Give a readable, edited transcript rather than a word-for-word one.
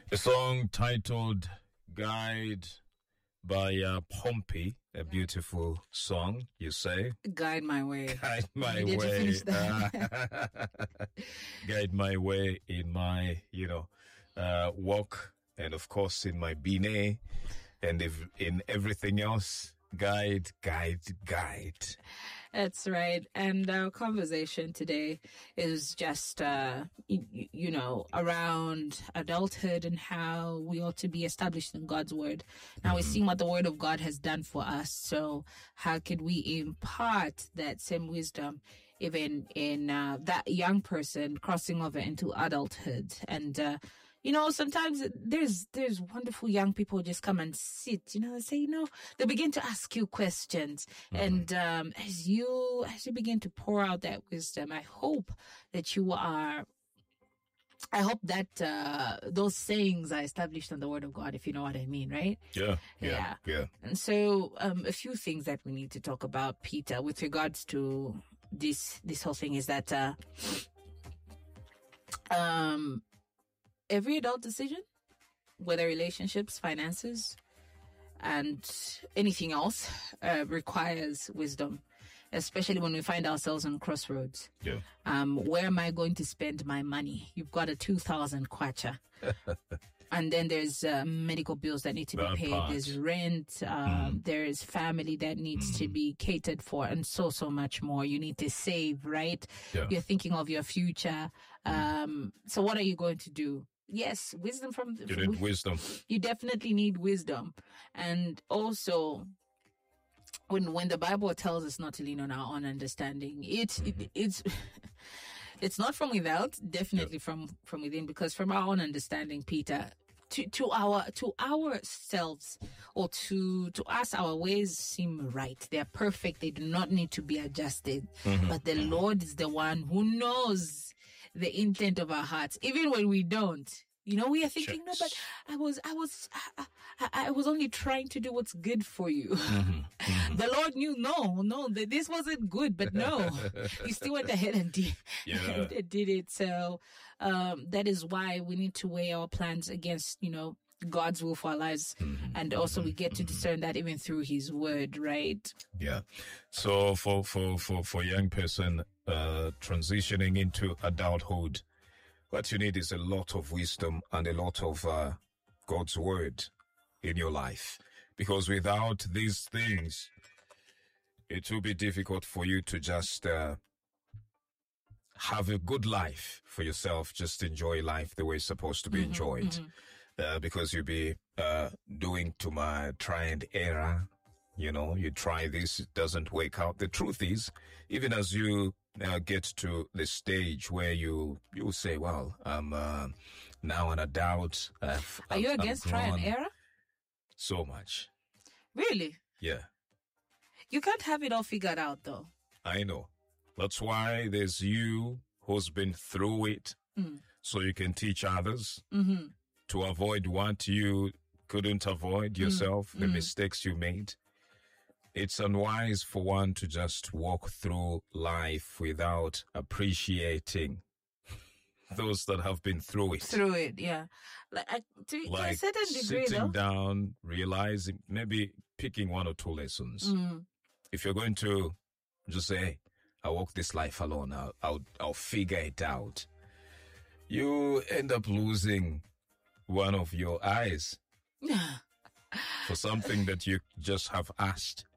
A song titled Guide by Pompey, a beautiful song, you say? Guide my way. Guide my You way. finish that. Guide my way in my, walk, and of course in my bine, and in everything else. Guide. That's right. And our conversation today is just, around adulthood and how we ought to be established in God's word. Now we've seen what the word of God has done for us. So how could we impart that same wisdom even in that young person crossing over into adulthood? And, sometimes there's wonderful young people who just come and sit, they say, they begin to ask you questions. And as you begin to pour out that wisdom, I hope that those sayings are established in the word of God, if you know what I mean, right? Yeah. And so a few things that we need to talk about, Peter, with regards to this whole thing is that every adult decision, whether relationships, finances, and anything else, requires wisdom, especially when we find ourselves on crossroads. Yeah. Where am I going to spend my money? You've got a 2,000 kwacha. And then there's medical bills that need to be paid. There's rent. There's family that needs to be catered for, and so much more. You need to save, right? Yeah. You're thinking of your future. So what are you going to do? Yes, wisdom You need wisdom. You definitely need wisdom. And also, when the Bible tells us not to lean on our own understanding, it's not from without, definitely from within, because from our own understanding, Peter, to ourselves, or to us, our ways seem right. They are perfect. They do not need to be adjusted. But the Lord is the one who knows the intent of our hearts, even when we don't. We are thinking, no, but I was only trying to do what's good for you. The Lord knew, no, that this wasn't good, but no, He still went ahead and did it. So, that is why we need to weigh our plans against, God's will for our lives. And also we get to discern that even through His word, right? Yeah. So for young person, transitioning into adulthood, what you need is a lot of wisdom and a lot of God's word in your life. Because without these things, it will be difficult for you to just have a good life for yourself, just enjoy life the way it's supposed to be enjoyed. Because you'll be doing try and error. You try this, it doesn't work out. The truth is, even as you get to the stage where you say, well, I'm now an adult. Are you against try and error? So much. Really? Yeah. You can't have it all figured out, though. I know. That's why there's you who's been through it, so you can teach others to avoid what you couldn't avoid yourself, the mistakes you made. It's unwise for one to just walk through life without appreciating those that have been through it. Through it, yeah. To a certain degree, sitting down, realizing, maybe picking one or two lessons. If you're going to just say, hey, I walk this life alone, I'll figure it out, you end up losing one of your eyes for something that you just have asked